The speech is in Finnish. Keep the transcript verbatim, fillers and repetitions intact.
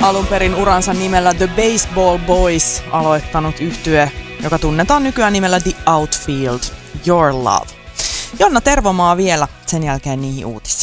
alun perin uransa nimellä The Baseball Boys aloittanut yhtye, joka tunnetaan nykyään nimellä The Outfield, Your Love. Jonna Tervomaa vielä, sen jälkeen niihin uutisiin.